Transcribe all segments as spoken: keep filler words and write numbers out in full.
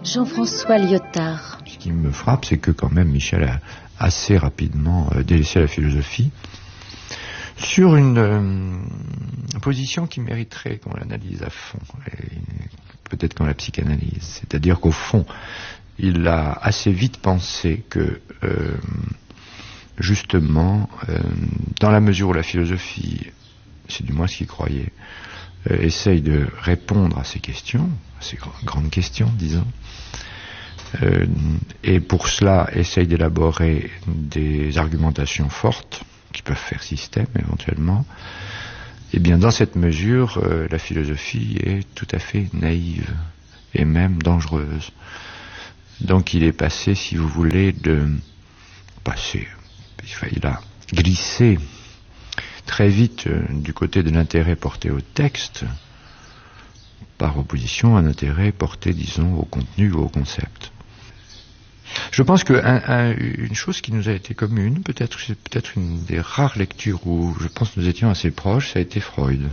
Jean-François Lyotard. Ce qui me frappe, c'est que quand même Michel a assez rapidement euh, délaissé la philosophie sur une euh, position qui mériterait qu'on l'analyse à fond, et peut-être qu'on la psychanalyse. C'est-à-dire qu'au fond, il a assez vite pensé que, euh, justement, euh, dans la mesure où la philosophie, c'est du moins ce qu'il croyait, euh, essaye de répondre à ces questions, à ces gr- grandes questions, disons, euh, et pour cela essaye d'élaborer des argumentations fortes, qui peuvent faire système éventuellement, et bien dans cette mesure, euh, la philosophie est tout à fait naïve et même dangereuse. Donc il est passé, si vous voulez, de passer, il a glissé très vite euh, du côté de l'intérêt porté au texte, par opposition à un intérêt porté, disons, au contenu ou au concept. Je pense qu'une chose qui nous a été commune, peut-être c'est peut-être une des rares lectures où je pense que nous étions assez proches, ça a été Freud.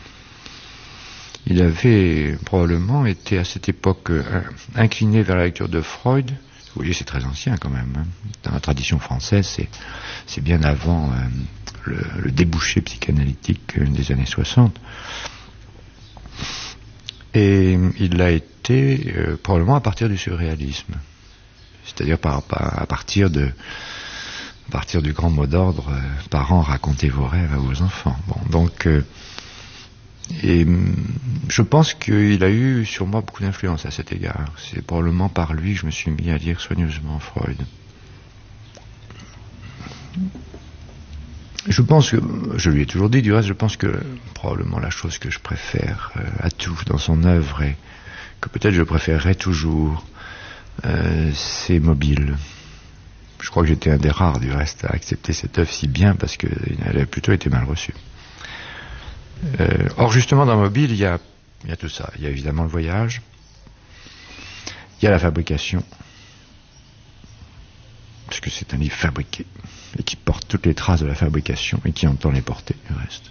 Il avait probablement été à cette époque euh, incliné vers la lecture de Freud. Vous voyez, c'est très ancien quand même. Hein. Dans la tradition française, c'est, c'est bien avant euh, le, le débouché psychanalytique euh, des années soixante. Et il l'a été euh, probablement à partir du surréalisme. C'est-à-dire par, par, à, partir de, à partir du grand mot d'ordre euh, « Parents, racontez vos rêves à vos enfants ». Bon, donc, euh, et je pense qu'il a eu sur moi beaucoup d'influence à cet égard. C'est probablement par lui que je me suis mis à lire soigneusement Freud. Je pense que, je lui ai toujours dit du reste, je pense que probablement la chose que je préfère euh, à tout dans son œuvre et que peut-être je préférerais toujours, Euh, c'est Mobile. Je crois que j'étais un des rares du reste à accepter cette œuvre si bien parce qu'elle avait plutôt été mal reçue. Euh, or justement dans Mobile il y a, il y a tout ça. Il y a évidemment le voyage, il y a la fabrication, parce que c'est un livre fabriqué et qui porte toutes les traces de la fabrication et qui entend les porter du reste.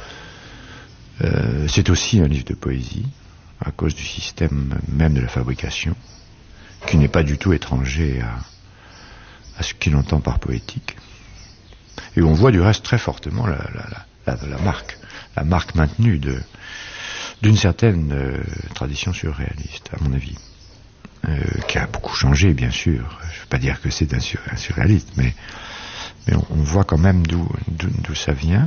Euh, c'est aussi un livre de poésie à cause du système même de la fabrication, qui n'est pas du tout étranger à, à ce qu'il entend par poétique. Et on voit du reste très fortement la, la, la, la, la marque, la marque maintenue de, d'une certaine euh, tradition surréaliste, à mon avis, euh, qui a beaucoup changé, bien sûr. Je ne veux pas dire que c'est un, sur, un surréaliste, mais, mais on, on voit quand même d'où, d'où, d'où ça vient.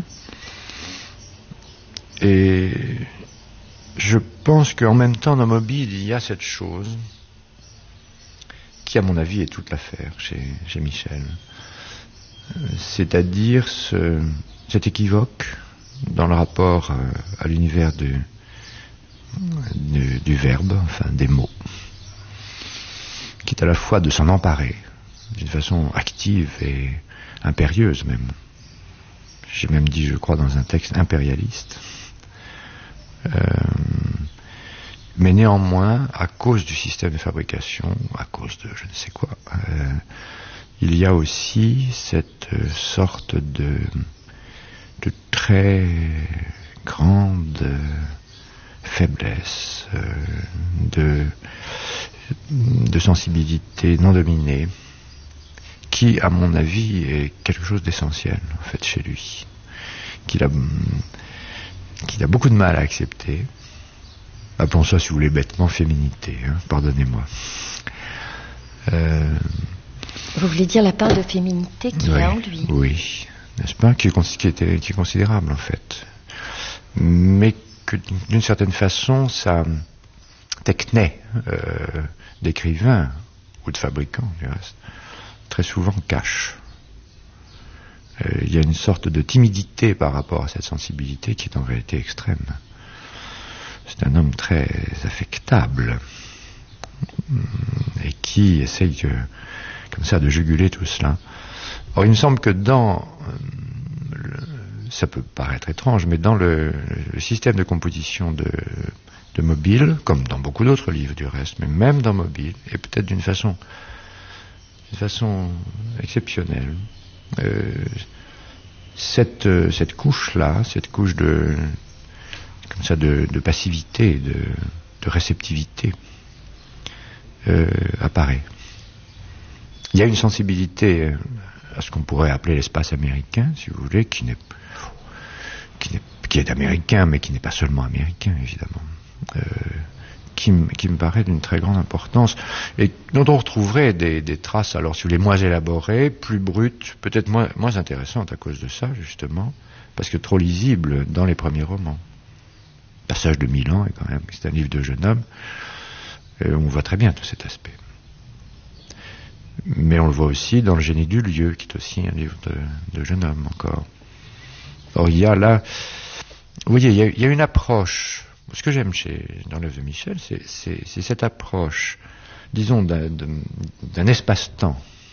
Et je pense qu'en même temps, dans Mobile, il y a cette chose qui, à mon avis, est toute l'affaire chez, chez Michel. C'est-à-dire ce, cet équivoque dans le rapport à l'univers du, du, du verbe, enfin des mots, qui est à la fois de s'en emparer d'une façon active et impérieuse même. J'ai même dit, je crois, dans un texte impérialiste. Euh, mais néanmoins, à cause du système de fabrication, à cause de je ne sais quoi, euh, il y a aussi cette euh, sorte de, de très grande euh, faiblesse, euh, de, de sensibilité non dominée, qui, à mon avis, est quelque chose d'essentiel, en fait, chez lui, qu'il a, qu'il a beaucoup de mal à accepter. Appelons ça, si vous voulez, bêtement féminité, hein, pardonnez-moi. Euh, Vous voulez dire la part de féminité qu'il oui, a en lui? Oui, n'est-ce pas, qui est, qui, est, qui est considérable, en fait. Mais que, d'une certaine façon, sa techné euh, d'écrivain, ou de fabricant, du reste, très souvent cache. Euh, il y a une sorte de timidité par rapport à cette sensibilité qui est en réalité extrême. C'est un homme très affectable et qui essaye de, comme ça de juguler tout cela. Or, il me semble que dans, le, ça peut paraître étrange, mais dans le, le système de composition de, de Mobile, comme dans beaucoup d'autres livres du reste, mais même dans Mobile, et peut-être d'une façon, d'une façon exceptionnelle, euh, cette, cette couche-là, cette couche de comme ça de, de passivité, de, de réceptivité, euh, apparaît. Il y a une sensibilité à ce qu'on pourrait appeler l'espace américain, si vous voulez, qui n'est, qui n'est, qui est américain, mais qui n'est pas seulement américain, évidemment, euh, qui, qui me paraît d'une très grande importance, et dont on retrouverait des, des traces, alors si vous voulez, moins élaborées, plus brutes, peut-être moins, moins intéressantes à cause de ça, justement, parce que trop lisibles dans les premiers romans. Passage de Milan, est quand même, c'est un livre de jeune homme, et on voit très bien tout cet aspect. Mais on le voit aussi dans Le génie du lieu, qui est aussi un livre de, de jeune homme encore. Or, il y a là, vous voyez, il y a, il y a une approche. Ce que j'aime chez, dans l'œuvre de Michel, c'est, c'est, c'est cette approche, disons, d'un, d'un espace-temps